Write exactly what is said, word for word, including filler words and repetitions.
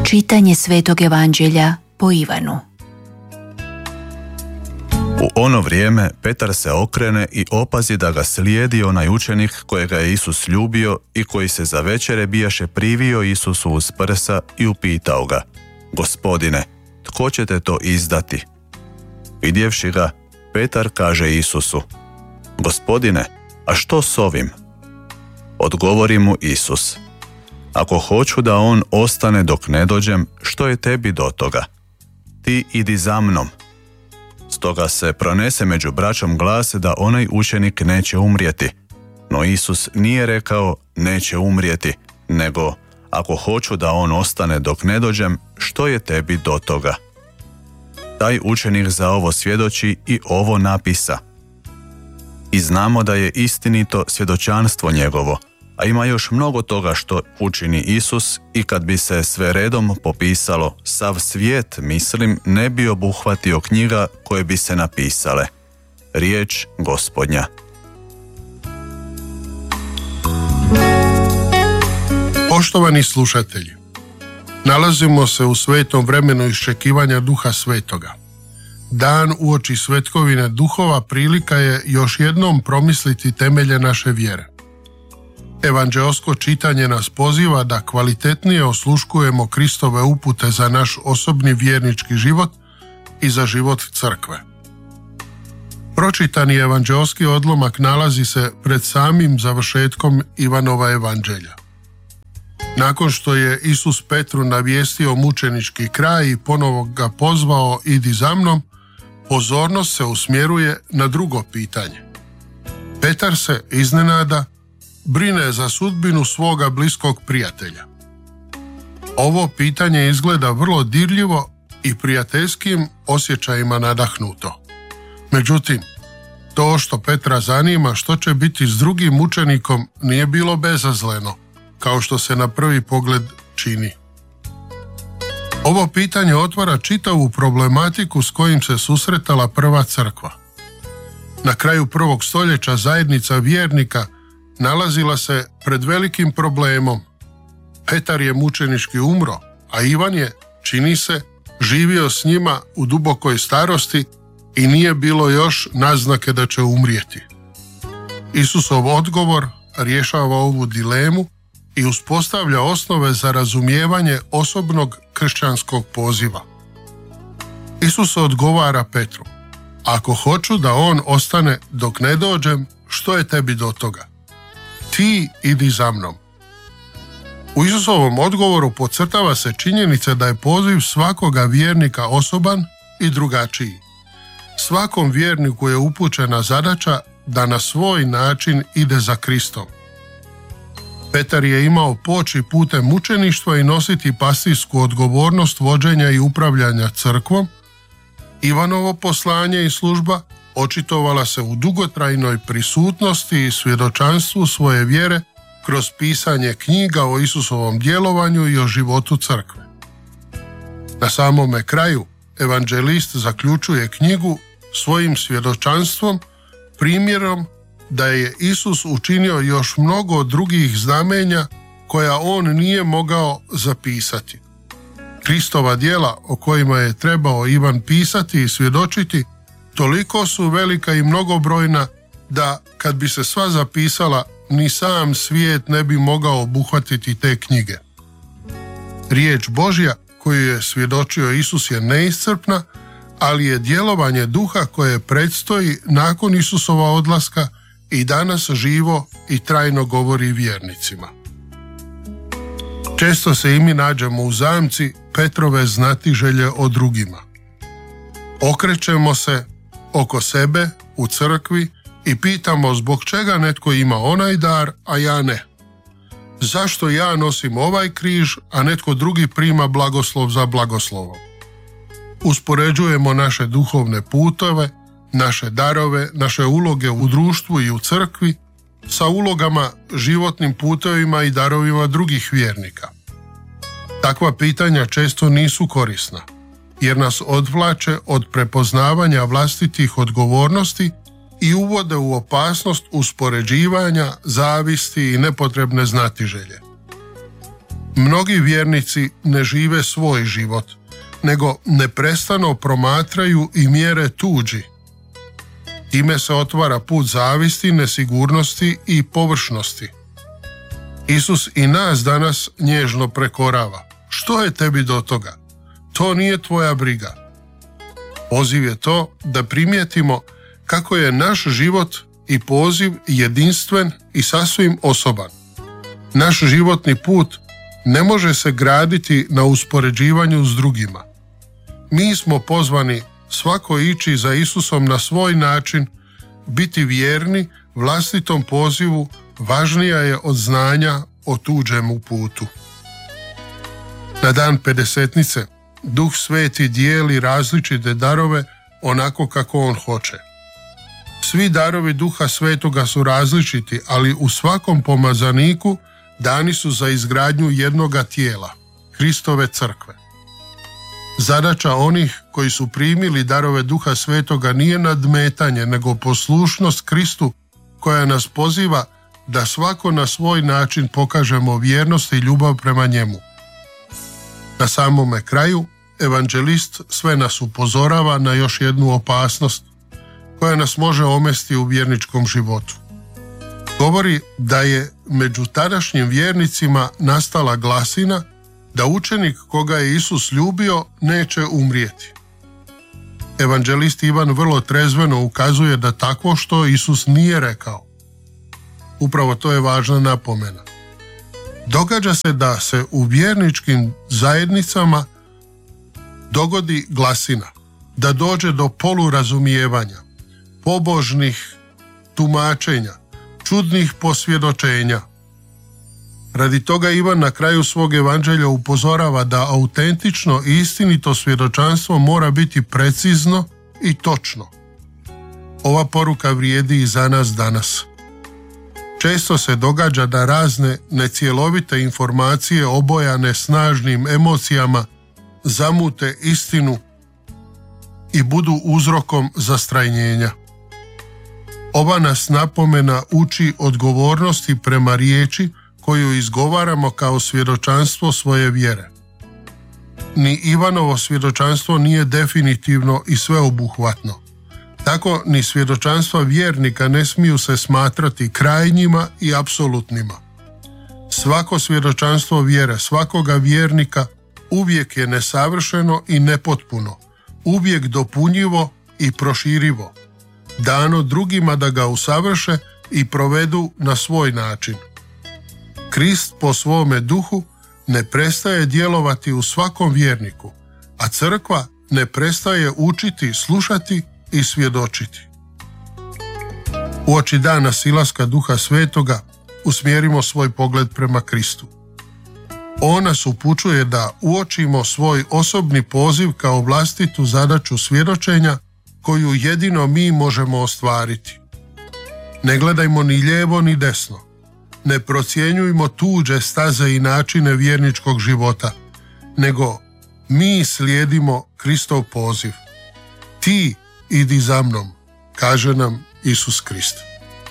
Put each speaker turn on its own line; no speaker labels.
Čitanje Svetog Evanđelja po Ivanu.
U ono vrijeme Petar se okrene i opazi da ga slijedi onaj učenik kojega je Isus ljubio i koji se za večere bijaše privio Isusu uz prsa i upitao ga: Gospodine, tko će te to izdati? Vidjevši ga, Petar kaže Isusu: Gospodine, a što s ovim? Odgovori mu Isus: Ako hoću da on ostane dok ne dođem, što je tebi do toga? Ti idi za mnom. Stoga se pronese među braćom glas da onaj učenik neće umrijeti. No Isus nije rekao neće umrijeti, nego ako hoću da on ostane dok ne dođem, što je tebi do toga? Taj učenik za ovo svjedoči i ovo napisa. I znamo da je istinito svjedočanstvo njegovo, a ima još mnogo toga što učini Isus i kad bi se sve redom popisalo, sav svijet, mislim, ne bi obuhvatio knjiga koje bi se napisale. Riječ Gospodnja.
Poštovani slušatelji, nalazimo se u svetom vremenu iščekivanja Duha Svetoga. Dan uoči svetkovine duhova prilika je još jednom promisliti temelje naše vjere. Evanđeosko čitanje nas poziva da kvalitetnije osluškujemo Kristove upute za naš osobni vjernički život i za život crkve. Pročitani evanđeoski odlomak nalazi se pred samim završetkom Ivanova evanđelja. Nakon što je Isus Petru navijestio mučenički kraj i ponovo ga pozvao idi za mnom, pozornost se usmjeruje na drugo pitanje. Petar se iznenada brine za sudbinu svoga bliskog prijatelja. Ovo pitanje izgleda vrlo dirljivo i prijateljskim osjećajima nadahnuto. Međutim, to što Petra zanima što će biti s drugim učenikom nije bilo bezazleno, kao što se na prvi pogled čini. Ovo pitanje otvara čitavu problematiku s kojim se susretala prva crkva. Na kraju prvog stoljeća zajednica vjernika nalazila se pred velikim problemom. Petar je mučenički umro, a Ivan je, čini se, živio s njima u dubokoj starosti i nije bilo još naznake da će umrijeti. Isusov odgovor rješava ovu dilemu i uspostavlja osnove za razumijevanje osobnog kršćanskog poziva. Isus odgovara Petru: Ako hoću da on ostane dok ne dođem, što je tebi do toga? Ti idi za mnom. U Isusovom odgovoru podcrtava se činjenica da je poziv svakoga vjernika osoban i drugačiji. Svakom vjerniku je upućena zadaća da na svoj način ide za Kristom. Petar je imao poći putem mučeništva i nositi pastirsku odgovornost vođenja i upravljanja crkvom. Ivanovo poslanje i služba očitovala se u dugotrajnoj prisutnosti i svjedočanstvu svoje vjere kroz pisanje knjiga o Isusovom djelovanju i o životu crkve. Na samome kraju evanđelist zaključuje knjigu svojim svjedočanstvom, primjerom da je Isus učinio još mnogo drugih znamenja koja on nije mogao zapisati. Kristova djela o kojima je trebao Ivan pisati i svjedočiti toliko su velika i mnogobrojna da kad bi se sva zapisala, ni sam svijet ne bi mogao obuhvatiti te knjige. Riječ Božja koju je svjedočio Isus je neiscrpna, ali je djelovanje duha koje predstoji nakon Isusova odlaska i danas živo i trajno govori vjernicima. Često se i mi nađemo u zamci Petrove znatiželje o drugima. Okrećemo se oko sebe u crkvi i pitamo zbog čega netko ima onaj dar, a ja ne. Zašto ja nosim ovaj križ, a netko drugi prima blagoslov za blagoslovom? Uspoređujemo naše duhovne putove, naše darove, naše uloge u društvu i u crkvi sa ulogama, životnim putevima i darovima drugih vjernika. Takva pitanja često nisu korisna, jer nas odvlače od prepoznavanja vlastitih odgovornosti i uvode u opasnost uspoređivanja, zavisti i nepotrebne znatiželje. Mnogi vjernici ne žive svoj život, nego neprestano promatraju i mjere tuđi. Time se otvara put zavisti, nesigurnosti i površnosti. Isus i nas danas nježno prekorava. Što je tebi do toga? To nije tvoja briga. Poziv je to da primijetimo kako je naš život i poziv jedinstven i sasvim osoban. Naš životni put ne može se graditi na uspoređivanju s drugima. Mi smo pozvani svako ići za Isusom na svoj način, biti vjerni vlastitom pozivu važnija je od znanja o tuđemu putu. Na dan Pedesetnice Duh Sveti dijeli različite darove onako kako on hoće. Svi darovi Duha Svetoga su različiti, ali u svakom pomazaniku dani su za izgradnju jednoga tijela, Kristove crkve. Zadaća onih koji su primili darove Duha Svetoga nije nadmetanje, nego poslušnost Kristu koja nas poziva da svako na svoj način pokažemo vjernost i ljubav prema njemu. Na samome kraju, evanđelist sve nas upozorava na još jednu opasnost koja nas može omesti u vjerničkom životu. Govori da je među tadašnjim vjernicima nastala glasina da učenik koga je Isus ljubio neće umrijeti. Evanđelist Ivan vrlo trezveno ukazuje da takvo što Isus nije rekao. Upravo to je važna napomena. Događa se da se u vjerničkim zajednicama dogodi glasina, da dođe do polurazumijevanja, pobožnih tumačenja, čudnih posvjedočenja. Radi toga Ivan na kraju svog evanđelja upozorava da autentično i istinito svjedočanstvo mora biti precizno i točno. Ova poruka vrijedi i za nas danas. Često se događa da razne necjelovite informacije obojane snažnim emocijama zamute istinu i budu uzrokom zastrajnjenja. Ova nas napomena uči odgovornosti prema riječi koju izgovaramo kao svjedočanstvo svoje vjere. Ni Ivanovo svjedočanstvo nije definitivno i sveobuhvatno. Tako ni svjedočanstva vjernika ne smiju se smatrati krajnjima i apsolutnima. Svako svjedočanstvo vjere svakoga vjernika uvijek je nesavršeno i nepotpuno, uvijek dopunjivo i proširivo, dano drugima da ga usavrše i provedu na svoj način. Krist po svome duhu ne prestaje djelovati u svakom vjerniku, a crkva ne prestaje učiti, slušati i svjedočiti. Uoči dana silaska Duha Svetoga usmjerimo svoj pogled prema Kristu. On nas upućuje da uočimo svoj osobni poziv kao vlastitu zadaću svjedočenja koju jedino mi možemo ostvariti. Ne gledajmo ni lijevo ni desno. Ne procjenjujmo tuđe staze i načine vjerničkog života, nego mi slijedimo Kristov poziv. Ti idi za mnom, kaže nam Isus Krist.